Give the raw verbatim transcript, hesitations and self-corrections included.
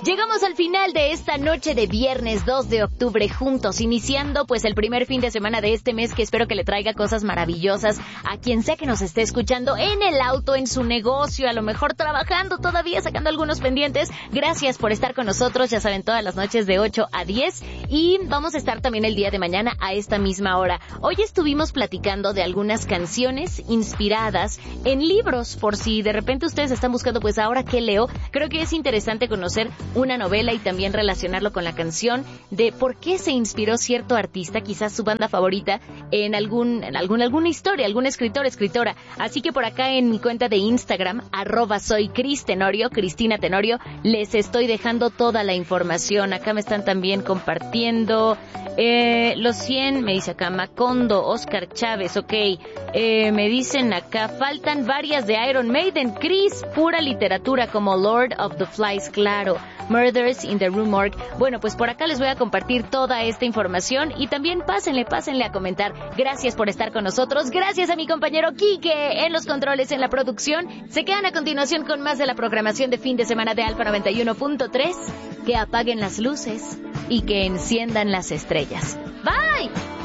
Llegamos al final de esta noche de viernes dos de octubre juntos, iniciando pues el primer fin de semana de este mes que espero que le traiga cosas maravillosas a quien sea que nos esté escuchando en el auto, en su negocio, a lo mejor trabajando todavía, sacando algunos pendientes. Gracias por estar con nosotros, ya saben, todas las noches de ocho a diez y vamos a estar también el día de mañana a esta misma hora. Hoy estuvimos platicando de algunas canciones inspiradas en libros, por si de repente ustedes están buscando pues ahora qué leo. Creo que es interesante conocer una novela y también relacionarlo con la canción de por qué se inspiró cierto artista, quizás su banda favorita, en algún, en algún, alguna historia, algún escritor, escritora. Así que por acá en mi cuenta de Instagram, arroba soy Cris Tenorio, Cristina Tenorio, les estoy dejando toda la información. Acá me están también compartiendo eh, los cien, me dice acá Macondo, Oscar Chávez, ok. Eh, me dicen acá, faltan varias de Iron Maiden, Cris, pura literatura como Lord of the Flies, claro. Murders in the Rue Morgue. Bueno, pues por acá les voy a compartir toda esta información y también pásenle, pásenle a comentar. Gracias por estar con nosotros. Gracias a mi compañero Quique en los controles, en la producción. Se quedan a continuación con más de la programación de fin de semana de Alfa noventa y uno punto tres. Que apaguen las luces y que enciendan las estrellas. Bye.